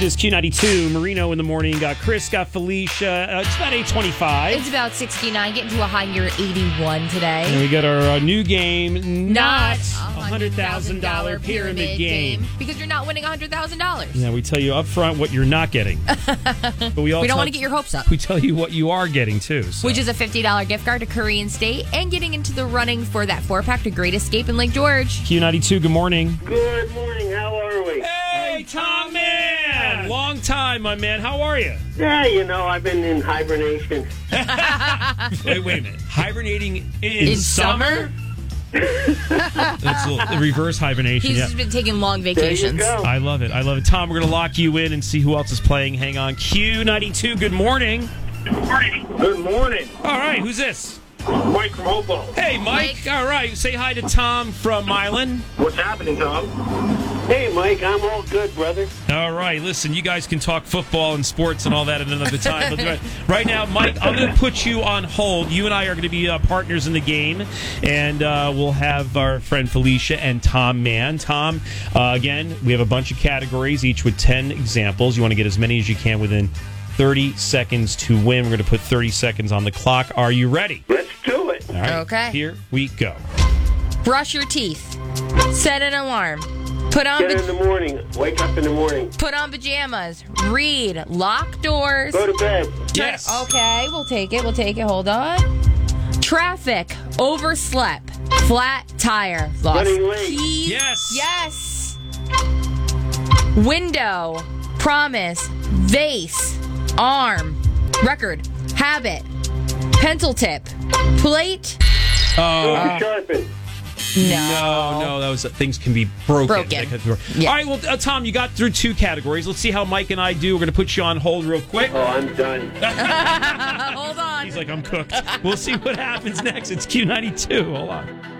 is Q92. Marino in the morning. Got Chris, got Felicia. It's about 8:25. It's about 69, getting to a high near 81 today. And we got our new game, not $100,000 pyramid game. Because you're not winning $100,000. Yeah, we tell you up front what you're not getting. But we don't want to get your hopes up. We tell you what you are getting, too. So. Which is a $50 gift card to Korean State and getting into the running for that 4-pack to Great Escape in Lake George. Q92, good morning. Good morning. How are we? Hey, Tom Man! Long time, my man. How are you? Yeah, I've been in hibernation. Wait a minute. Hibernating in summer? That's a reverse hibernation. He's just been taking long vacations. There you go. I love it. Tom, we're going to lock you in and see who else is playing. Hang on. Q92, good morning. Good morning. All right, who's this? Mike from Hobo. Hey, Mike. All right, say hi to Tom from Milan. What's happening, Tom? Hey, Mike. I'm all good, brother. All right, listen, you guys can talk football and sports and all that at another time. But right now, Mike, I'm going to put you on hold. You and I are going to be partners in the game, and we'll have our friend Felicia and Tom Mann. Tom, again, we have a bunch of categories, each with 10 examples. You want to get as many as you can within 30 seconds to win. We're going to put 30 seconds on the clock. Are you ready? Let's do it. All right, Okay. Here we go. Brush your teeth. Set an alarm. Put on Get in the morning. Wake up in the morning. put on pajamas. Read. Lock doors. Go to bed. Yes. Okay, we'll take it. Hold on. Traffic. Overslept. Flat tire. Lost Running late. keys. Yes. Window. Promise. Vase. Arm. Record. Habit. Pencil tip. Plate. Sharpen. No, that was things can be broken. Yeah. All right, well, Tom, you got through 2 categories. Let's see how Mike and I do. We're going to put you on hold real quick. Oh, I'm done. Hold on. He's like, I'm cooked. We'll see what happens next. It's Q92. Hold on.